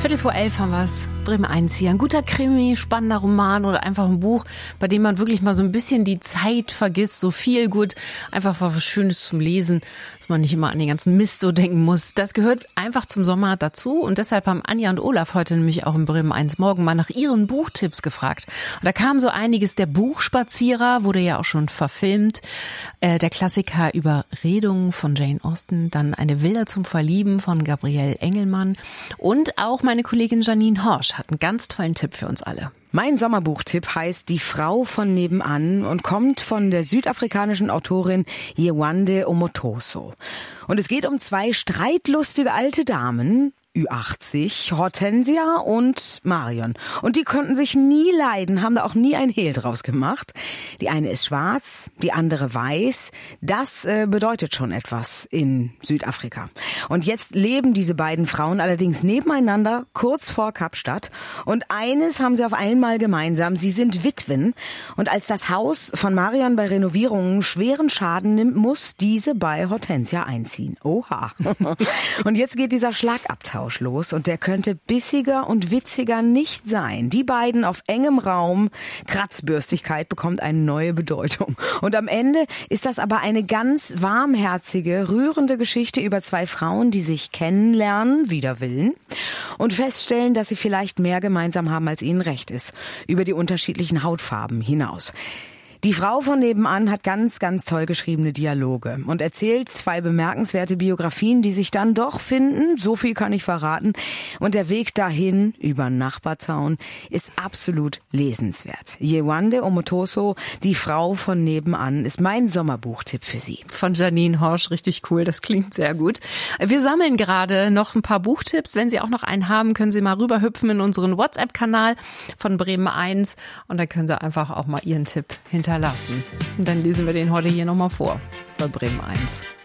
11:15 haben wir's. Bremen 1 hier. Ein guter Krimi, spannender Roman oder einfach ein Buch, bei dem man wirklich mal so ein bisschen die Zeit vergisst. So viel gut. Einfach was Schönes zum Lesen, dass man nicht immer an den ganzen Mist so denken muss. Das gehört einfach zum Sommer dazu. Und deshalb haben Anja und Olaf heute nämlich auch in Bremen 1 morgen mal nach ihren Buchtipps gefragt. Und da kam so einiges. Der Buchspazierer wurde ja auch schon verfilmt. Der Klassiker Überredung von Jane Austen. Dann Eine Villa zum Verlieben von Gabriele Engelmann. Und auch meine Kollegin Janine Horsch hat einen ganz tollen Tipp für uns alle. Mein Sommerbuchtipp heißt Die Frau von nebenan und kommt von der südafrikanischen Autorin Yewande Omotoso. Und es geht um 2 streitlustige alte Damen, Ü80, Hortensia und Marion. Und die konnten sich nie leiden, haben da auch nie ein Hehl draus gemacht. Die eine ist schwarz, die andere weiß. Das bedeutet schon etwas in Südafrika. Und jetzt leben diese beiden Frauen allerdings nebeneinander, kurz vor Kapstadt. Und eines haben sie auf einmal gemeinsam, sie sind Witwen. Und als das Haus von Marion bei Renovierungen schweren Schaden nimmt, muss diese bei Hortensia einziehen. Oha. Und jetzt geht dieser Schlagabtausch los und der könnte bissiger und witziger nicht sein. Die beiden auf engem Raum, Kratzbürstigkeit bekommt eine neue Bedeutung. Und am Ende ist das aber eine ganz warmherzige, rührende Geschichte über 2 Frauen, die sich kennenlernen, wider Willen, und feststellen, dass sie vielleicht mehr gemeinsam haben, als ihnen recht ist, über die unterschiedlichen Hautfarben hinaus. Die Frau von nebenan hat ganz, ganz toll geschriebene Dialoge und erzählt 2 bemerkenswerte Biografien, die sich dann doch finden, so viel kann ich verraten. Und der Weg dahin, über den Nachbarzaun, ist absolut lesenswert. Yewande Omotoso, Die Frau von nebenan, ist mein Sommerbuchtipp für Sie. Von Janine Horsch, richtig cool, das klingt sehr gut. Wir sammeln gerade noch ein paar Buchtipps. Wenn Sie auch noch einen haben, können Sie mal rüberhüpfen in unseren WhatsApp-Kanal von Bremen 1 und da können Sie einfach auch mal Ihren Tipp hinterlassen. Und dann lesen wir den heute hier nochmal vor bei Bremen 1.